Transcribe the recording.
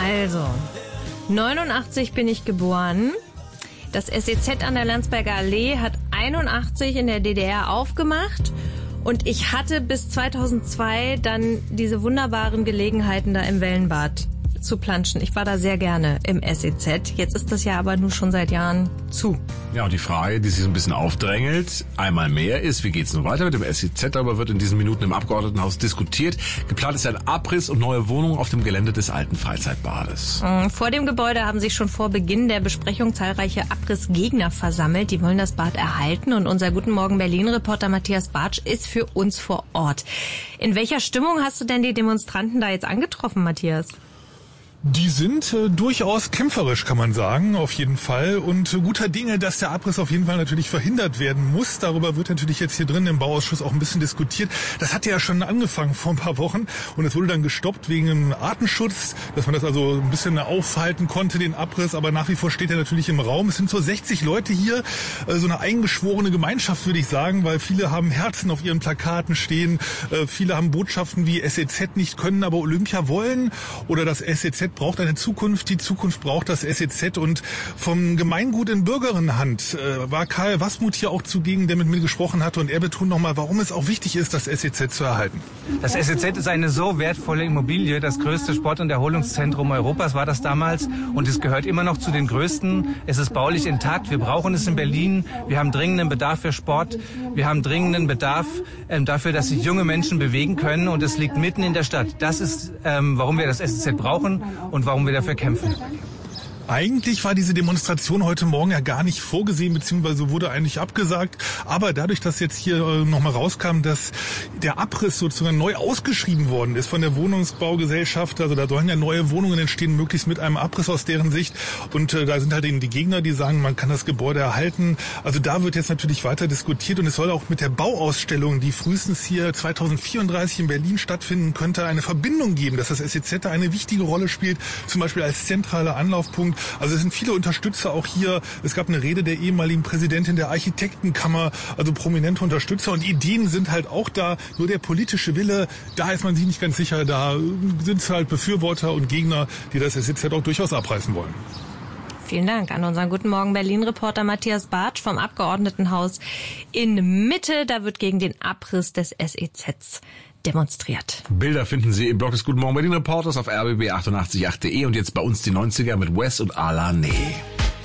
Also, 89 bin ich geboren. Das SEZ an der Landsberger Allee hat 81 in der DDR aufgemacht. Und ich hatte bis 2002 dann diese wunderbaren Gelegenheiten, da im Wellenbad zu planschen. Ich war da sehr gerne im SEZ. Jetzt ist das ja aber nun schon seit Jahren zu. Ja, und die Frage, die sich so ein bisschen aufdrängelt, einmal mehr ist, wie geht's nun weiter mit dem SEZ? Darüber wird in diesen Minuten im Abgeordnetenhaus diskutiert. Geplant ist ein Abriss und neue Wohnungen auf dem Gelände des alten Freizeitbades. Vor dem Gebäude haben sich schon vor Beginn der Besprechung zahlreiche Abrissgegner versammelt. Die wollen das Bad erhalten. Und unser Guten Morgen Berlin-Reporter Matthias Bartsch ist für uns vor Ort. In welcher Stimmung hast du denn die Demonstranten da jetzt angetroffen, Matthias? Die sind durchaus kämpferisch, kann man sagen, auf jeden Fall. Und guter Dinge, dass der Abriss auf jeden Fall natürlich verhindert werden muss. Darüber wird natürlich jetzt hier drin im Bauausschuss auch ein bisschen diskutiert. Das hatte ja schon angefangen vor ein paar Wochen und es wurde dann gestoppt wegen dem Artenschutz, dass man das also ein bisschen aufhalten konnte, den Abriss. Aber nach wie vor steht er natürlich im Raum. Es sind so 60 Leute hier, so eine eingeschworene Gemeinschaft, würde ich sagen, weil viele haben Herzen auf ihren Plakaten stehen. Viele haben Botschaften wie SEZ nicht können, aber Olympia wollen oder das SEZ braucht eine Zukunft, die Zukunft braucht das SEZ und vom Gemeingut in Bürgerinnenhand war Karl Wasmuth hier auch zugegen, der mit mir gesprochen hatte und er betont nochmal, warum es auch wichtig ist, das SEZ zu erhalten. Das SEZ ist eine so wertvolle Immobilie, das größte Sport- und Erholungszentrum Europas war das damals und es gehört immer noch zu den größten. Es ist baulich intakt, wir brauchen es in Berlin, wir haben dringenden Bedarf für Sport, wir haben dringenden Bedarf dafür, dass sich junge Menschen bewegen können und es liegt mitten in der Stadt. Das ist, warum wir das SEZ brauchen und warum wir dafür kämpfen. Eigentlich war diese Demonstration heute Morgen ja gar nicht vorgesehen, beziehungsweise wurde eigentlich abgesagt. Aber dadurch, dass jetzt hier nochmal rauskam, dass der Abriss sozusagen neu ausgeschrieben worden ist von der Wohnungsbaugesellschaft, also da sollen ja neue Wohnungen entstehen, möglichst mit einem Abriss aus deren Sicht. Und da sind halt eben die Gegner, die sagen, man kann das Gebäude erhalten. Also da wird jetzt natürlich weiter diskutiert und es soll auch mit der Bauausstellung, die frühestens hier 2034 in Berlin stattfinden könnte, eine Verbindung geben, dass das SEZ da eine wichtige Rolle spielt, zum Beispiel als zentraler Anlaufpunkt. Also es sind viele Unterstützer auch hier. Es gab eine Rede der ehemaligen Präsidentin der Architektenkammer, also prominente Unterstützer. Und Ideen sind halt auch da. Nur der politische Wille, da ist man sich nicht ganz sicher. Da sind es halt Befürworter und Gegner, die das SEZ auch durchaus abreißen wollen. Vielen Dank an unseren Guten Morgen Berlin-Reporter Matthias Bartsch vom Abgeordnetenhaus in Mitte. Da wird gegen den Abriss des SEZs demonstriert. Bilder finden Sie im Blog des Guten Morgen Berlin Reporters auf rbb888.de und jetzt bei uns die 90er mit Wes und Alana.